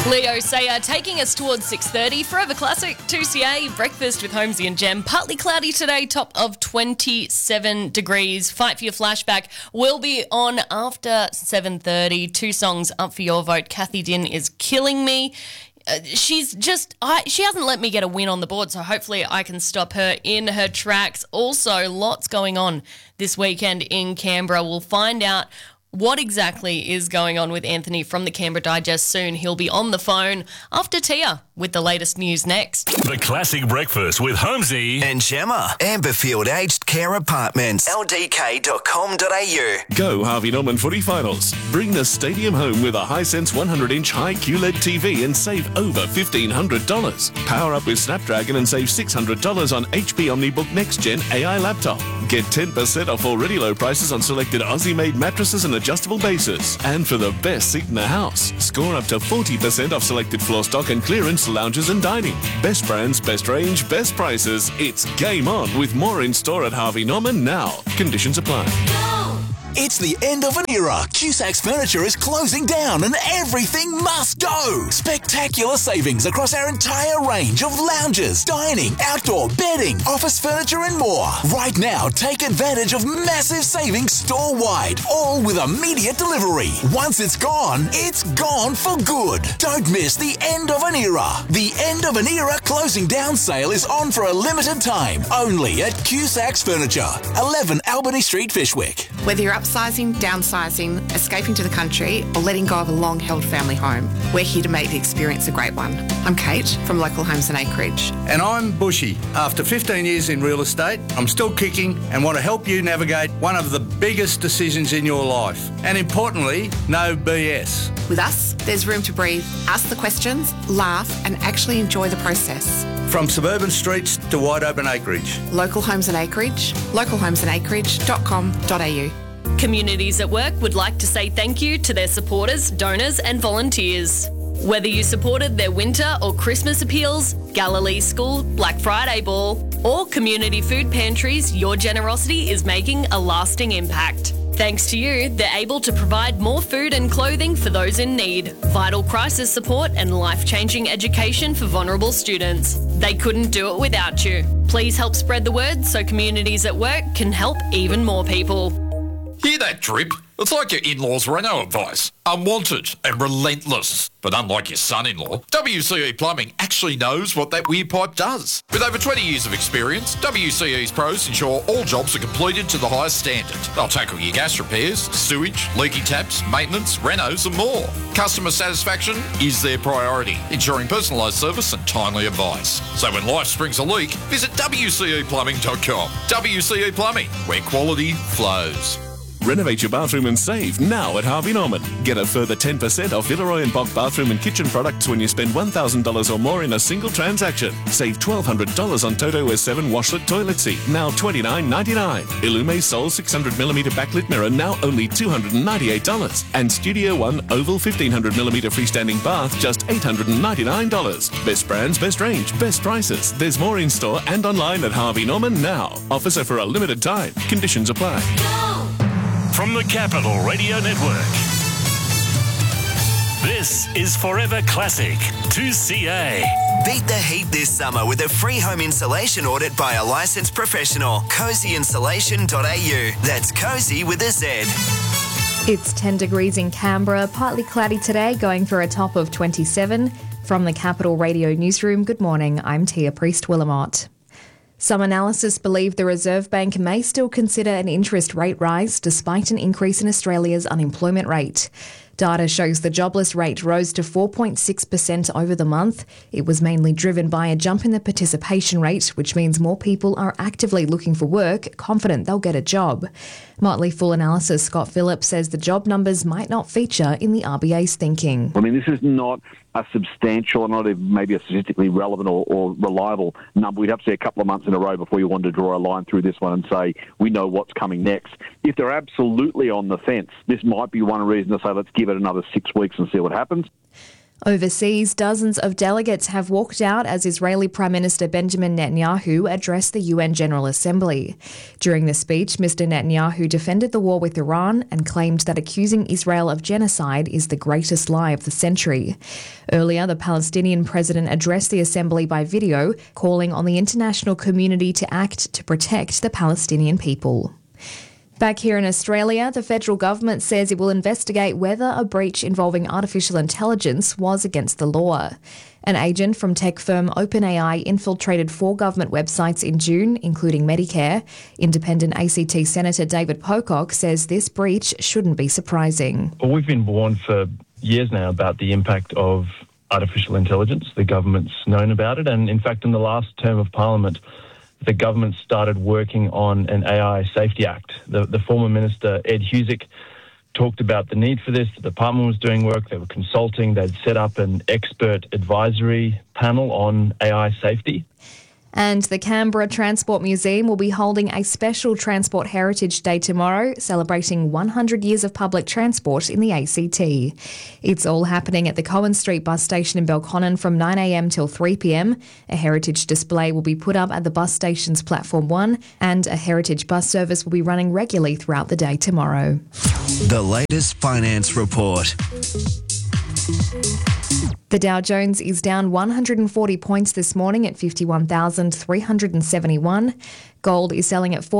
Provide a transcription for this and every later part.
Leo Sayer taking us towards 6:30. Forever Classic, 2CA, breakfast with Holmesy and Jem. Partly cloudy today, top of 27 degrees. Fight for Your Flashback will be on after 7:30. 2 songs up for your vote. Kathy Din is killing me. She hasn't let me get a win on the board, so hopefully I can stop her in her tracks. Also, lots going on this weekend in Canberra. We'll find out what exactly is going on with Anthony from the Canberra Digest soon. He'll be on the phone after Tia with the latest news next. The Classic Breakfast with Holmesy and Gemma. Amberfield Aged Care Apartments. ldk.com.au. Go Harvey Norman Footy Finals. Bring the stadium home with a Hisense 100-inch high QLED TV and save over $1,500. Power up with Snapdragon and save $600 on HP OmniBook Next Gen AI laptop. Get 10% off already low prices on selected Aussie-made mattresses and adjustable bases. And for the best seat in the house, score up to 40% off selected floor stock and clearance lounges and dining. Best brands, best range, best prices. It's game on with more in store at Harvey Norman now. Conditions apply. It's the end of an era. Cusac's Furniture is closing down and everything must go. Spectacular savings across our entire range of lounges, dining, outdoor, bedding, office furniture and more. Right now, take advantage of massive savings store-wide, all with immediate delivery. Once it's gone for good. Don't miss the end of an era. The end of an era closing down sale is on for a limited time, only at Cusac's Furniture, 11 Albany Street, Fishwick. Whether you're upsizing, downsizing, escaping to the country, or letting go of a long-held family home, we're here to make the experience a great one. I'm Kate from Local Homes and Acreage. And I'm Bushy. After 15 years in real estate, I'm still kicking and want to help you navigate one of the biggest decisions in your life. And importantly, no BS. With us, there's room to breathe, ask the questions, laugh, and actually enjoy the process. From suburban streets to wide open acreage. Local Homes and Acreage, localhomesandacreage.com.au. Communities at Work would like to say thank you to their supporters, donors and volunteers. Whether you supported their winter or Christmas appeals, Galilee School, Black Friday Ball, or community food pantries, your generosity is making a lasting impact. Thanks to you, they're able to provide more food and clothing for those in need, vital crisis support and life-changing education for vulnerable students. They couldn't do it without you. Please help spread the word so Communities at Work can help even more people. Hear that drip? It's like your in-laws' Renault advice. Unwanted and relentless. But unlike your son-in-law, WCE Plumbing actually knows what that weird pipe does. With over 20 years of experience, WCE's pros ensure all jobs are completed to the highest standard. They'll tackle your gas repairs, sewage, leaky taps, maintenance, renos and more. Customer satisfaction is their priority, ensuring personalised service and timely advice. So when life springs a leak, visit WCEplumbing.com. WCE Plumbing, where quality flows. Renovate your bathroom and save now at Harvey Norman. Get a further 10% off Villeroy and Bock bathroom and kitchen products when you spend $1,000 or more in a single transaction. Save $1,200 on Toto S7 washlet toilet seat, now $29.99. Illume Sol 600mm backlit mirror, now only $298. And Studio One Oval 1500mm freestanding bath, just $899. Best brands, best range, best prices. There's more in store and online at Harvey Norman now. Offers are for a limited time. Conditions apply. from the Capital Radio Network. This is Forever Classic 2CA. Beat the heat this summer with a free home insulation audit by a licensed professional. CozyInsulation.au. That's Cozy with a Z. It's 10 degrees in Canberra, partly cloudy today, going for a top of 27. From the Capital Radio Newsroom, good morning, I'm Tia Priest-Willamott. Some analysts believe the Reserve Bank may still consider an interest rate rise despite an increase in Australia's unemployment rate. Data shows the jobless rate rose to 4.6% over the month. It was mainly driven by a jump in the participation rate, which means more people are actively looking for work, confident they'll get a job. Motley Fool analysis Scott Phillips says the job numbers might not feature in the RBA's thinking. I mean, this is not a substantial, not even maybe a statistically relevant or reliable number. We'd have to see a couple of months in a row before you want to draw a line through this one and say, we know what's coming next. If they're absolutely on the fence, this might be one reason to say, let's give it another 6 weeks and see what happens. Overseas, dozens of delegates have walked out as Israeli Prime Minister Benjamin Netanyahu addressed the UN General Assembly. During the speech, Mr. Netanyahu defended the war with Iran and claimed that accusing Israel of genocide is the greatest lie of the century. Earlier, the Palestinian president addressed the assembly by video, calling on the international community to act to protect the Palestinian people. Back here in Australia, the federal government says it will investigate whether a breach involving artificial intelligence was against the law. An agent from tech firm OpenAI infiltrated 4 government websites in June, including Medicare. Independent ACT Senator David Pocock says this breach shouldn't be surprising. Well, we've been warned for years now about the impact of artificial intelligence. The government's known about it, and in fact, in the last term of Parliament, the government started working on an AI Safety Act. The former minister, Ed Husic, talked about the need for this. The department was doing work. They were consulting. They'd set up an expert advisory panel on AI safety. And the Canberra Transport Museum will be holding a special Transport Heritage Day tomorrow, celebrating 100 years of public transport in the ACT. It's all happening at the Cowan Street bus station in Belconnen from 9 a.m. till 3 p.m. A heritage display will be put up at the bus station's Platform 1, and a heritage bus service will be running regularly throughout the day tomorrow. The latest finance report. The Dow Jones is down 140 points this morning at 51,371. Gold is selling at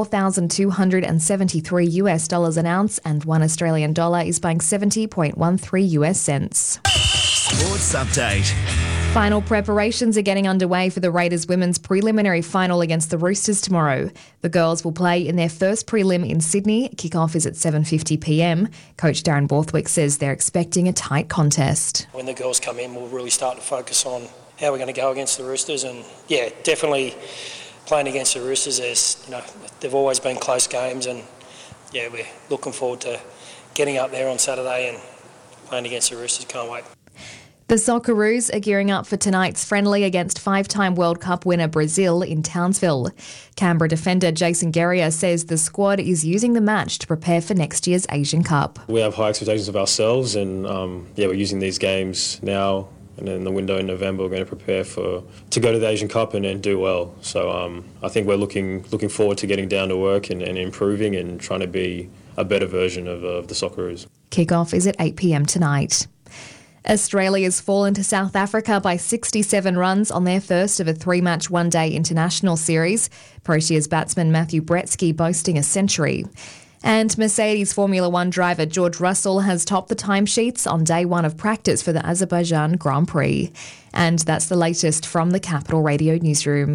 $4,273 an ounce, and $1 Australian dollar is buying 70.13 US cents. Sports update. Final preparations are getting underway for the Raiders women's preliminary final against the Roosters tomorrow. The girls will play in their first prelim in Sydney. Kickoff is at 7:50 p.m. Coach Darren Borthwick says they're expecting a tight contest. When the girls come in, we'll really start to focus on how we're going to go against the Roosters, and definitely playing against the Roosters. They've always been close games, and we're looking forward to getting up there on Saturday and playing against the Roosters. Can't wait. The Socceroos are gearing up for tonight's friendly against 5-time World Cup winner Brazil in Townsville. Canberra defender Jason Guerrier says the squad is using the match to prepare for next year's Asian Cup. We have high expectations of ourselves, and we're using these games now, and in the window in November we're going to prepare to go to the Asian Cup and do well. So I think we're looking forward to getting down to work and improving and trying to be a better version of the Socceroos. Kickoff is at 8 p.m. tonight. Australia's fallen to South Africa by 67 runs on their first of a 3-match one-day international series. Proteas batsman Matthew Bretsky boasting a century. And Mercedes Formula One driver George Russell has topped the timesheets on day 1 of practice for the Azerbaijan Grand Prix. And that's the latest from the Capital Radio newsroom.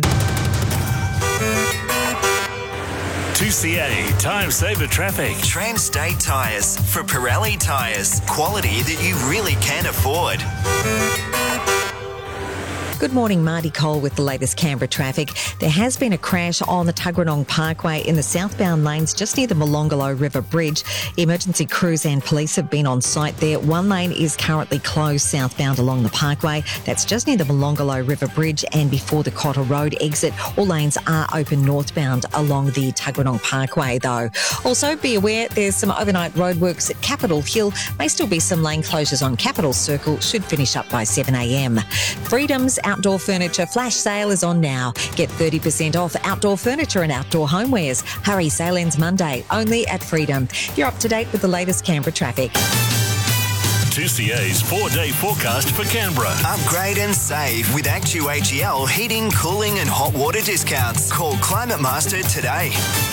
2CA Time Saver Traffic. Trans-State Tyres. For Pirelli Tyres. Quality that you really can afford. Good morning, Marty Cole with the latest Canberra traffic. There has been a crash on the Tuggeranong Parkway in the southbound lanes just near the Molonglo River Bridge. Emergency crews and police have been on site there. One lane is currently closed southbound along the parkway. That's just near the Molonglo River Bridge and before the Cotter Road exit. All lanes are open northbound along the Tuggeranong Parkway though. Also be aware there's some overnight roadworks at Capitol Hill. May still be some lane closures on Capitol Circle. Should finish up by 7 a.m. Freedom's outdoor furniture flash sale is on now. Get 30% off outdoor furniture and outdoor homewares. Hurry, sale ends Monday, only at Freedom. You're up to date with the latest Canberra traffic. 2CA's 4-day forecast for Canberra. Upgrade and save with ActuHEL heating, cooling and hot water discounts. Call Climate Master today.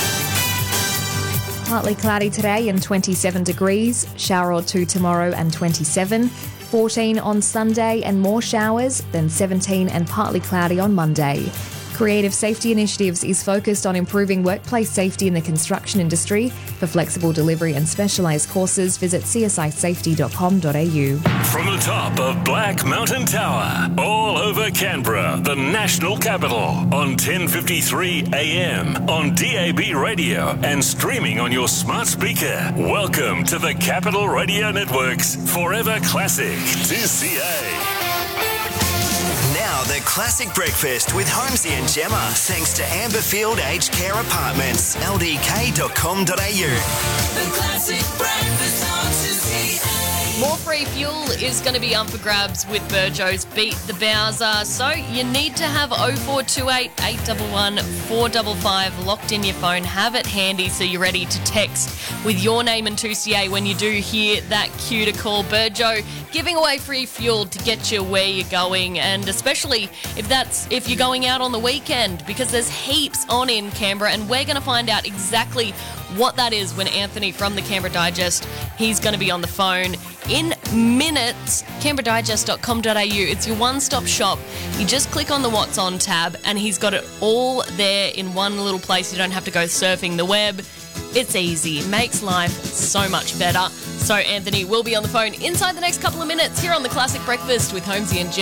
Partly cloudy today and 27 degrees. Shower or two tomorrow and 27. 14 on Sunday and more showers, then 17 and partly cloudy on Monday. Creative Safety Initiatives is focused on improving workplace safety in the construction industry. For flexible delivery and specialised courses, visit csisafety.com.au. From the top of Black Mountain Tower, all over Canberra, the national capital, on 1053 AM, on DAB radio and streaming on your smart speaker. Welcome to the Capital Radio Network's Forever Classic 2CA. Now the Classic Breakfast with Holmesy and Gemma, thanks to Amberfield Aged Care Apartments, ldk.com.au. The Classic Breakfast on 2CA. More free fuel is going to be up for grabs with Burjo's Beat the Bowser. So you need to have 0428 811 455 locked in your phone. Have it handy so you're ready to text with your name and 2CA when you do hear that cue to call. Burjo giving away free fuel to get you where you're going, and especially if you're going out on the weekend, because there's heaps on in Canberra, and we're going to find out exactly what that is when Anthony from the Canberra Digest, he's going to be on the phone in minutes. CanberraDigest.com.au. It's your one-stop shop. You just click on the What's On tab and he's got it all there in one little place. You don't have to go surfing the web. It's easy. It makes life so much better. So Anthony will be on the phone inside the next couple of minutes here on the Classic Breakfast with Holmesy and Jem.